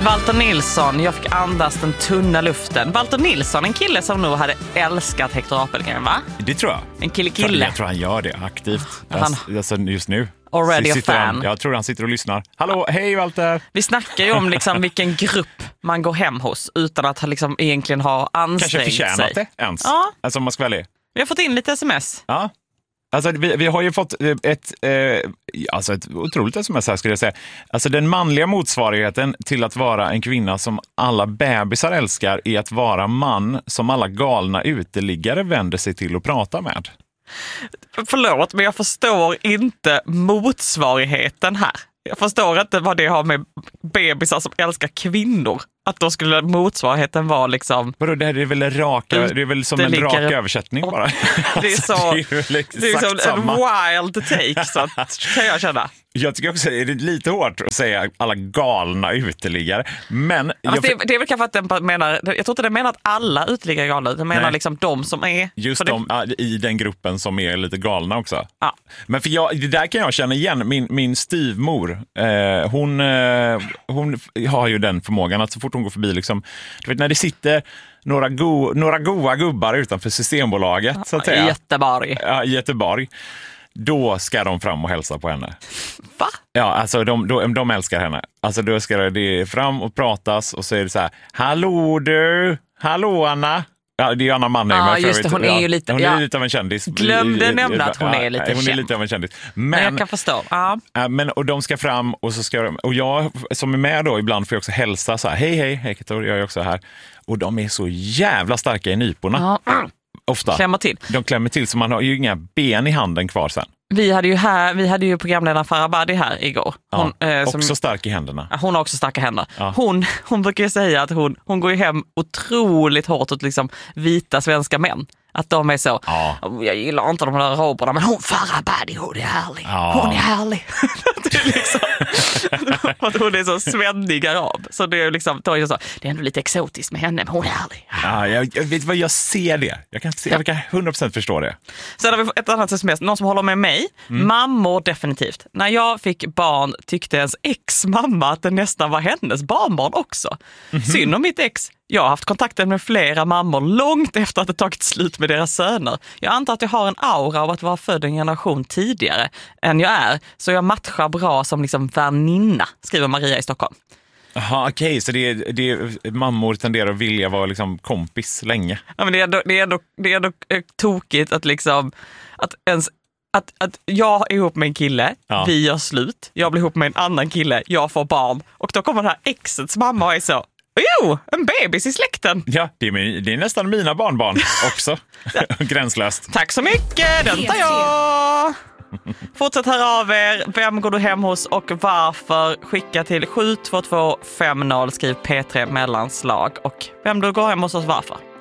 Walter Nilsson, jag fick andas den tunna luften. Walter Nilsson, en kille som nog hade älskat Hector Apelgren, va? Det tror jag. En kille. Jag tror han gör det aktivt. Alltså just nu. Already a fan. Jag tror han sitter och lyssnar. Hallå, hej Walter! Vi snackar ju om liksom vilken grupp man går hem hos utan att liksom egentligen ha ansträngt sig. Kanske förtjänat det ens. Ja. Alltså om man ska välja. Vi har fått in lite sms. Ja. Alltså vi har ju fått ett otroligt sms här skulle jag säga. Alltså den manliga motsvarigheten till att vara en kvinna som alla bebisar älskar är att vara man som alla galna uteliggare vänder sig till och pratar med. Förlåt, men jag förstår inte motsvarigheten här. Jag förstår inte vad det har med bebisar som älskar kvinnor. Att då skulle motsvarigheten vara liksom... Vadå, det här är väl raka, det är väl som en rak översättning bara. Det är så, det är som en wild take, så att, kan jag känna. Jag tycker också att det är lite hårt att säga alla galna uteliggare. Men det är väl kanske att den menar, jag tror inte den menar att alla uteliggare är galna, den menar liksom de som är... Just i den gruppen som är lite galna också. Ja. Men för det där kan jag känna igen. Min styvmor, hon har ju den förmågan att så fort hon går förbi liksom, du vet när det sitter några goa gubbar utanför Systembolaget så att säga. I Göteborg. Då ska de fram och hälsa på henne. Va? Ja, alltså de älskar henne. Alltså då ska det fram och pratas och så är det så här: hallå du, hallå Anna. Ja, det är Anna Mannheim. Ja, just det, hon är ju lite... Hon är lite av en kändis. Glömde nämna att hon är lite känd. Hon är lite av en kändis. Men jag kan förstå. Ja. Och de ska fram och så ska och jag som är med då ibland får jag också hälsa så här: hej Hector, jag är också här. Och de är så jävla starka i nyporna. Ja. Ofta. De klämmer till så man har ju inga ben i handen kvar sen. Vi hade ju programledaren Farah Abadi här igår. Hon, också stark i händerna. Hon har också starka händer. Ja. Hon brukar ju säga att hon går ju hem otroligt hårt åt liksom vita svenska män. Att de är så, jag gillar inte de där araberna, men Farah Abadi, hon är härlig. Ja. Hon är härlig. Det är liksom, att hon är så svennig arab. Så det är liksom, det är ändå lite exotiskt med henne, men hon är härlig. Ja, jag vet vad, jag ser det. Jag kan 100% förstå det. Sen har vi ett annat sms, någon som håller med mig. Mammor definitivt. När jag fick barn tyckte ens ex-mamma att det nästan var hennes barnbarn också. Synd om mitt ex. Jag har haft kontakten med flera mammor långt efter att det tagit slut med deras söner. Jag antar att jag har en aura av att vara född en generation tidigare än jag är. Så jag matchar bra som liksom väninna, skriver Maria i Stockholm. Jaha, okej. Så det är mammor tenderar att vilja vara liksom kompis länge. Ja, men det är ändå tokigt att liksom... Att jag är ihop med en kille, vi gör slut. Jag blir ihop med en annan kille, jag får barn. Och då kommer det här exets mamma och är så... en bebis i släkten. Ja, det är nästan mina barnbarn också. Gränslöst. Tack så mycket, den tar jag. Fortsätt höra av er. Vem går du hem hos och varför? Skicka till 72250, skriv P3 mellanslag. Och vem du går hem hos och varför.